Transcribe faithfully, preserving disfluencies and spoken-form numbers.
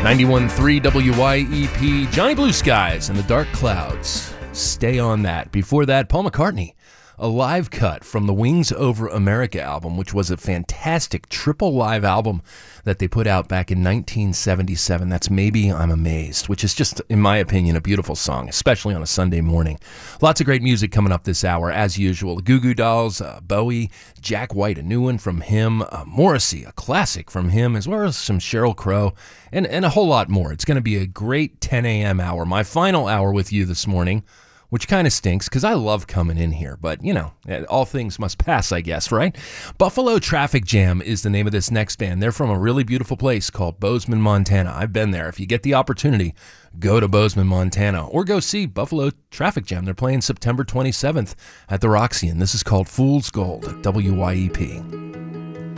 ninety-one point three W Y E P, Johnny Blue Skies and the Dark Clouds. Stay on that. Before that, Paul McCartney, a live cut from the Wings Over America album, which was a fantastic triple live album that they put out back in nineteen seventy-seven. That's Maybe I'm Amazed, which is just, in my opinion, a beautiful song, especially on a Sunday morning. Lots of great music coming up this hour, as usual. Goo Goo Dolls, uh, Bowie, Jack White, a new one from him, uh, Morrissey, a classic from him, as well as some Sheryl Crow, and, and a whole lot more. It's going to be a great ten a.m. hour, my final hour with you this morning, which kind of stinks because I love coming in here, but, you know, all things must pass, I guess, right? Buffalo Traffic Jam is the name of this next band. They're from a really beautiful place called Bozeman, Montana. I've been there. If you get the opportunity, go to Bozeman, Montana, or go see Buffalo Traffic Jam. They're playing September twenty-seventh at the Roxy, and this is called Fool's Gold at W Y E P.